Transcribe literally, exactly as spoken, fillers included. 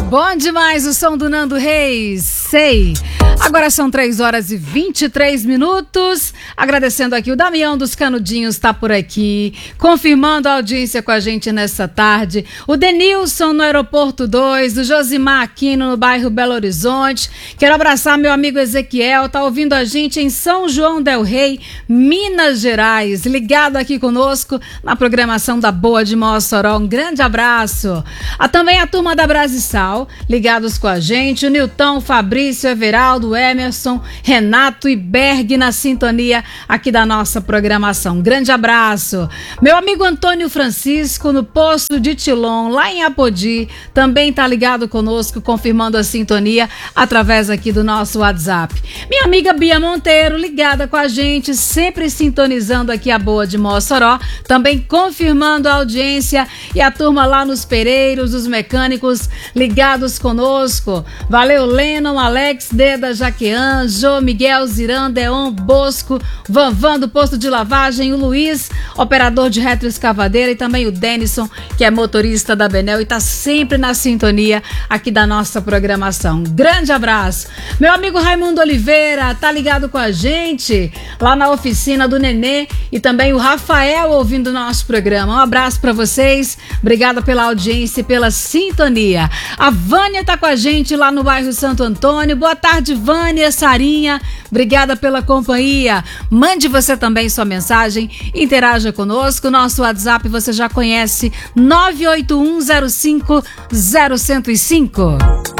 Bom demais o som do Nando Reis, sei. Agora são três horas e vinte e três minutos. Agradecendo aqui, o Damião dos Canudinhos está por aqui, confirmando a audiência com a gente nessa tarde. O Denilson no Aeroporto dois, o Josimar Aquino no bairro Belo Horizonte. Quero abraçar meu amigo Ezequiel, tá ouvindo a gente em São João del Rei, Minas Gerais, ligado aqui conosco na programação da Boa de Mossoró. Um grande abraço. Ah, também a turma da Brasisal, ligados com a gente, o Nilton, Fabrício, Everaldo, Emerson, Renato e Berg na sintonia aqui da nossa programação. Grande abraço. Meu amigo Antônio Francisco no posto de Tilon, lá em Apodi, também tá ligado conosco, confirmando a sintonia através aqui do nosso WhatsApp. Minha amiga Bia Monteiro, ligada com a gente, sempre sintonizando aqui a Boa de Mossoró, também confirmando a audiência, e a turma lá nos Pereiros, os mecânicos ligados conosco. Valeu, Lennon, Alex, Deda, Jaquean, Jô, Miguel, Ziran, Deon, Bosco, Vanvan do posto de lavagem, o Luiz, operador de retroescavadeira, e também o Denison, que é motorista da Benel e está sempre na sintonia aqui da nossa programação. Grande abraço. Meu amigo Raimundo Oliveira tá ligado com a gente lá na oficina do Nenê, e também o Rafael ouvindo o nosso programa. Um abraço para vocês. Obrigada pela audiência e pela sintonia. A Vânia tá com a gente lá no bairro Santo Antônio. Boa tarde, Vânia, Sarinha. Obrigada pela companhia. Mande você também sua mensagem, interaja conosco. Nosso WhatsApp você já conhece, nove oito um zero cinco zero zero zero cinco.